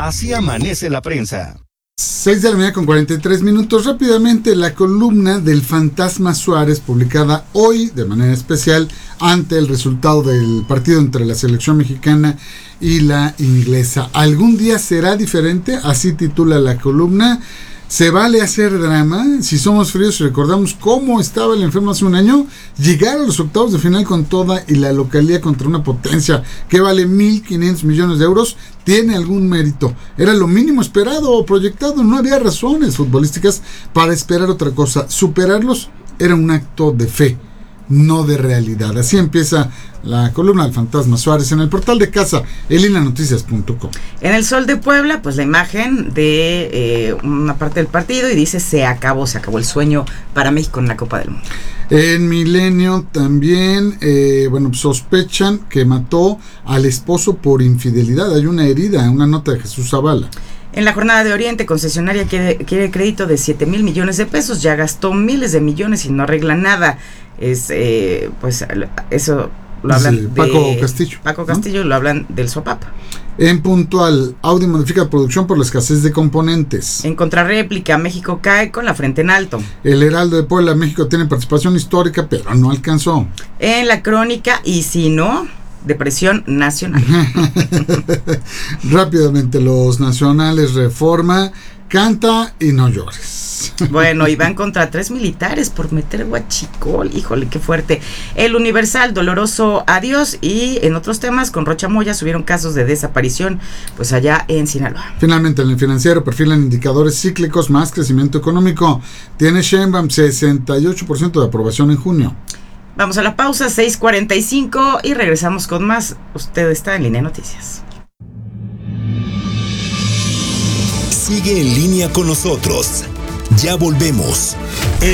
Así amanece la prensa. 6 de la mañana con 43 minutos. Rápidamente, la columna del Fantasma Suárez, publicada hoy de manera especial ante el resultado del partido entre la selección mexicana y la inglesa. ¿Algún día será diferente? Así titula la columna. ¿Se vale hacer drama? Si somos fríos y recordamos cómo estaba el enfermo hace un año, llegar a los octavos de final con toda y la localía contra una potencia que vale 1.500 millones de euros, tiene algún mérito. Era lo mínimo esperado o proyectado, no había razones futbolísticas para esperar otra cosa. Superarlos era un acto de fe, no de realidad. Así empieza la columna del Fantasma Suárez en el portal de casa, elinanoticias.com. En el Sol de Puebla, pues la imagen de una parte del partido y dice se acabó el sueño para México en la Copa del Mundo. En Milenio también, sospechan que mató al esposo por infidelidad. Hay una herida, una nota de Jesús Zavala. En la jornada de Oriente, concesionaria quiere crédito de 7,000 millones de pesos, ya gastó miles de millones y no arregla nada. Eso lo hablan de Paco Castillo. Paco Castillo, ¿no? Lo hablan del Sopapa. En Puntual, Audi modifica producción por la escasez de componentes. En Contrarréplica, México cae con la frente en alto. El Heraldo de Puebla, México tiene participación histórica, pero no alcanzó. En la Crónica, y si no, depresión nacional. Rápidamente, los nacionales, Reforma, canta y no llores. Bueno, y van contra 3 militares por meter huachicol. Híjole, qué fuerte. El Universal, doloroso adiós. Y en otros temas, con Rocha Moya subieron casos de desaparición, pues allá en Sinaloa. Finalmente, en el Financiero perfilan indicadores cíclicos más crecimiento económico. Tiene Sheinbaum 68% de aprobación en junio. Vamos a la pausa, 6:45, y regresamos con más. Usted está en Línea Noticias. Sigue en línea con nosotros. Ya volvemos.